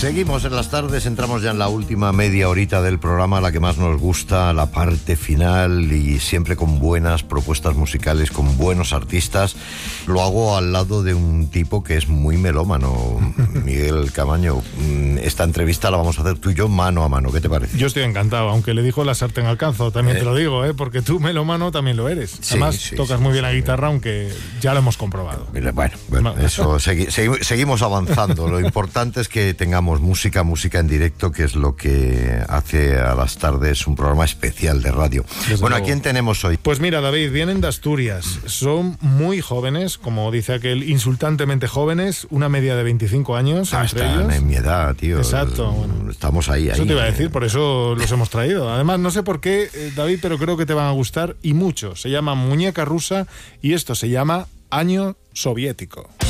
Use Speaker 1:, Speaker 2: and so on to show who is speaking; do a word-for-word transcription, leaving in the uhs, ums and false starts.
Speaker 1: Seguimos en las tardes, entramos ya en la última media horita del programa, la que más nos gusta, la parte final, y siempre con buenas propuestas musicales, con buenos artistas. Lo hago al lado de un tipo que es muy melómano, Miguel Camaño. Esta entrevista la vamos a hacer tú y yo mano a mano, ¿qué te parece?
Speaker 2: Yo estoy encantado, aunque le dijo la sartén al canzo, también eh. te lo digo, ¿eh? Porque tú melómano también lo eres.
Speaker 1: Sí,
Speaker 2: Además,
Speaker 1: sí,
Speaker 2: tocas
Speaker 1: sí,
Speaker 2: muy bien
Speaker 1: sí,
Speaker 2: la guitarra, sí. Aunque ya lo hemos comprobado.
Speaker 1: Bueno, bueno eso segui- segui- seguimos avanzando. Lo importante es que tengamos música, música en directo, que es lo que hace a las tardes un programa especial de radio.
Speaker 2: Desde
Speaker 1: bueno,
Speaker 2: luego.
Speaker 1: ¿a quién tenemos hoy?
Speaker 2: Pues mira, David, vienen de Asturias. Son muy jóvenes, como dice aquel, insultantemente jóvenes, una media de veinticinco años
Speaker 1: Ah,
Speaker 2: entre
Speaker 1: están
Speaker 2: ellos.
Speaker 1: en mi edad, tío.
Speaker 2: Exacto. Bueno.
Speaker 1: Estamos ahí, ahí.
Speaker 2: Eso te iba a decir, por eso los hemos traído. Además, no sé por qué, eh, David, pero creo que te van a gustar y mucho. Se llama Muñeca Rusa y esto se llama Año Soviético.